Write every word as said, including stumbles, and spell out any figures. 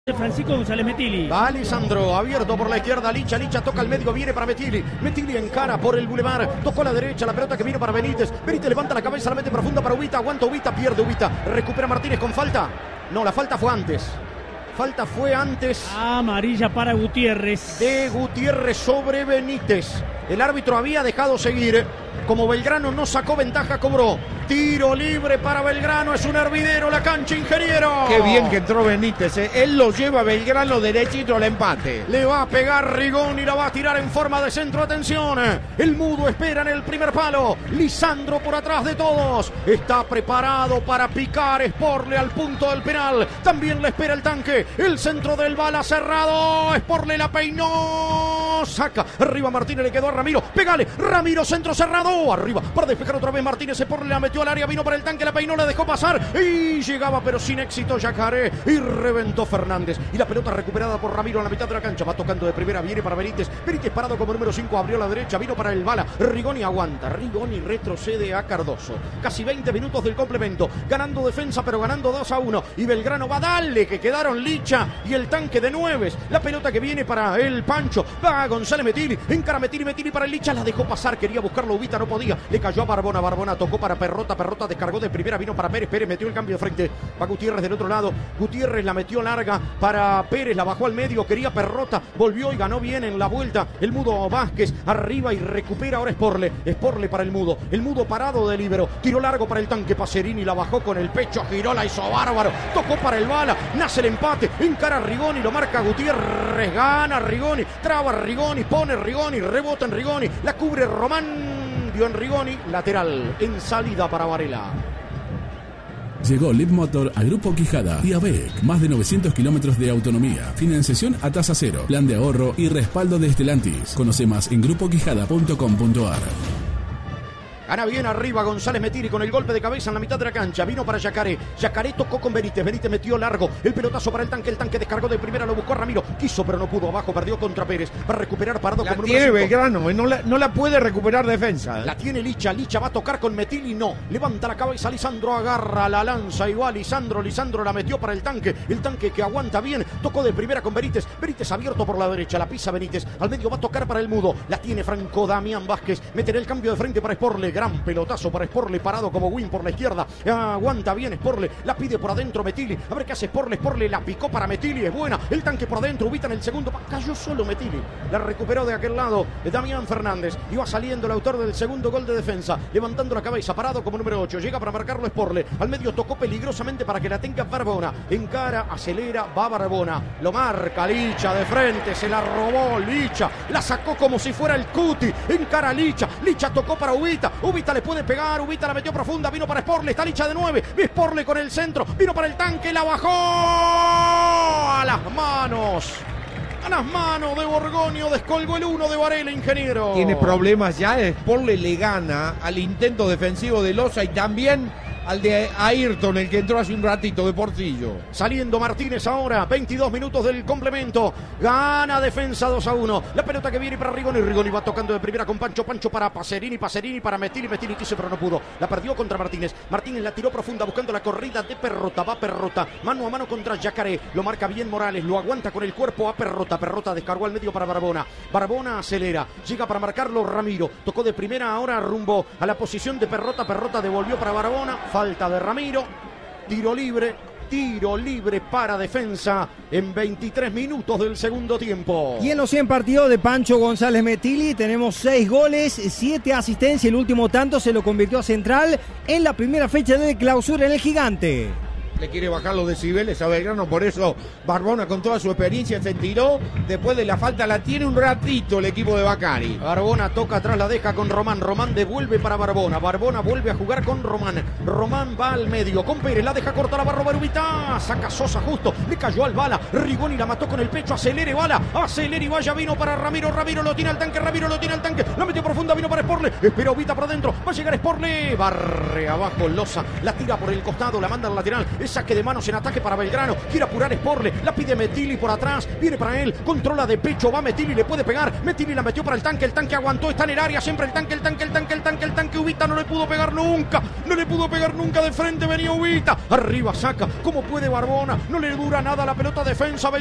Francisco González Metilli. Va Lisandro, abierto por la izquierda, Licha, Licha toca el medio, viene para Metilli. Metilli encara por el bulevar, tocó a la derecha, la pelota que vino para Benítez. Benítez levanta la cabeza, la mete profunda para Ubita, aguanta Ubita, pierde Ubita. Recupera Martínez con falta. No, la falta fue antes. Falta fue antes. Amarilla para Gutiérrez. De Gutiérrez sobre Benítez. El árbitro había dejado seguir. Como Belgrano no sacó ventaja, cobró. Tiro libre para Belgrano. Es un hervidero la cancha, ingeniero. Qué bien que entró Benítez, ¿eh? Él lo lleva a Belgrano derechito al empate. Le va a pegar Rigón y la va a tirar en forma de centro. Atención. El mudo espera en el primer palo. Lisandro por atrás de todos. Está preparado para picar Sporle al punto del penal. También le espera el tanque. El centro del bala cerrado. Sporle la peinó. Saca. Arriba Martínez, le quedó a Ramiro. Pégale. Ramiro, centro cerrado. Arriba para despejar otra vez Martínez. Sporle la metió al área. Vino para el tanque. La peinó, la dejó pasar. Y llegaba pero sin éxito Yacaré. Y reventó Fernández. Y la pelota recuperada por Ramiro en la mitad de la cancha. Va tocando de primera. Viene para Benítez. Benítez parado como número cinco. Abrió a la derecha. Vino para el bala. Rigoni aguanta. Rigoni retrocede a Cardoso. Casi veinte minutos del complemento. Ganando defensa pero ganando dos a uno. Y Belgrano va a darle que quedaron Licha y el tanque de nueves. La pelota que viene para el Pancho. Va a González Metilli. Encara Metilli. Metilli para el Licha. La dejó pasar. Quería buscarlo Ubita. No podía. Le cayó a Barbona. Barbona tocó para Perrota. Perrota descargó de primera. Vino para Pérez. Pérez metió el cambio de frente. Va Gutiérrez del otro lado. Gutiérrez la metió larga para Pérez. La bajó al medio. Quería Perrota. Volvió y ganó bien en la vuelta. El mudo Vázquez arriba y recupera ahora Sporle. Sporle para el mudo. El mudo parado de libero. Tiro largo para el tanque. Pacerini la bajó con el pecho. Giró, la hizo bárbaro. Tocó para el bala. Nace el empate. Encara Rigoni. Lo marca Gutiérrez. Gana Rigoni. Traba Rigoni. Pone Rigoni. Rebota en Rigoni. La cubre Román. Dio en Rigoni. Lateral. En salida para Varela. Llegó Leap Motor a Grupo Quijada y A B E C. Más de novecientos kilómetros de autonomía, financiación a tasa cero, plan de ahorro y respaldo de Stellantis. Conoce más en grupo quijada punto com punto a r. Gana bien arriba González Metilli con el golpe de cabeza en la mitad de la cancha. Vino para Yacaré. Yacaré tocó con Benítez. Benítez metió largo. El pelotazo para el tanque. El tanque descargó de primera. Lo buscó a Ramiro. Quiso pero no pudo. Abajo perdió contra Pérez. Para recuperar parado la como tiene número Belgrano. No la, no la puede recuperar defensa. ¿eh? La tiene Licha. Licha va a tocar con Metilli. No. Levanta la cabeza. Lisandro agarra la lanza. Igual Lisandro. Lisandro la metió para el tanque. El tanque que aguanta bien. Tocó de primera con Benítez. Benítez abierto por la derecha. La pisa Benítez. Al medio va a tocar para el mudo. La tiene Franco Damián Vázquez. Meterá el cambio de frente para Sporle. Gran pelotazo para Sporle parado como win por la izquierda. Aguanta bien Sporle. La pide por adentro Metilli. A ver qué hace Sporle. Sporle la picó para Metilli. Es buena. El tanque por adentro. Ubita en el segundo. Cayó solo Metilli. La recuperó de aquel lado Damián Fernández. Iba saliendo el autor del segundo gol de defensa. Levantando la cabeza. Parado como número ocho. Llega para marcarlo Sporle. Al medio tocó peligrosamente para que la tenga Barbona. Encara, acelera, va Barbona. Lo marca Licha de frente. Se la robó Licha. La sacó como si fuera el Cuti. Encara Licha. Licha tocó para Ubita. Ubita le puede pegar. Ubita la metió profunda, vino para Sporle, está Licha de nueve, Sporle con el centro, vino para el tanque, la bajó a las manos, a las manos de Borgoño, descolgó el uno de Varela, ingeniero. Tiene problemas ya, Sporle le gana al intento defensivo de Loza y también al de Ayrton, el que entró hace un ratito de Portillo. Saliendo Martínez ahora, veintidós minutos del complemento. Gana defensa dos a uno. La pelota que viene para Rigoni. Rigoni va tocando de primera con Pancho. Pancho para Pacerini. Pacerini para Metilli. Metilli quiso pero no pudo. La perdió contra Martínez. Martínez la tiró profunda buscando la corrida de Perrota. Va Perrota. Mano a mano contra Yacaré. Lo marca bien Morales. Lo aguanta con el cuerpo a Perrota. Perrota descargó al medio para Barbona. Barbona acelera. Llega para marcarlo Ramiro. Tocó de primera ahora rumbo a la posición de Perrota. Perrota devolvió para Barbona. Falta de Ramiro, tiro libre, tiro libre para defensa en veintitrés minutos del segundo tiempo. Y en los cien partidos de Pancho González Metilli tenemos seis goles, siete asistencias. El último tanto se lo convirtió a central en la primera fecha de clausura en el Gigante. Le quiere bajar los decibeles a Belgrano, por eso Barbona con toda su experiencia se tiró. Después de la falta la tiene un ratito el equipo de Bacari. Barbona toca atrás, la deja con Román. Román devuelve para Barbona. Barbona vuelve a jugar con Román. Román va al medio con Pérez, la deja corta, la va a robar Ubita. Saca Sosa justo, le cayó al bala. Rigoni la mató con el pecho, acelere bala. Acelere y vaya, vino para Ramiro. Ramiro lo tiene al tanque, Ramiro lo tiene al tanque. La metió profunda, vino para Sporle. Espera Ubita por adentro, va a llegar Sporle. Barre abajo Loza, la tira por el costado, la manda al lateral. Es saque de manos en ataque para Belgrano. Quiere apurar Sporle. La pide Metilli por atrás. Viene para él. Controla de pecho. Va Metilli. Le puede pegar. Metilli la metió para el tanque. El tanque aguantó. Está en el área. Siempre el tanque, el tanque, el tanque, el tanque, el tanque. Ubita no le pudo pegar nunca. No le pudo pegar nunca de frente. Venía Ubita. Arriba saca. ¿Cómo puede Barbona? No le dura nada la pelota defensa.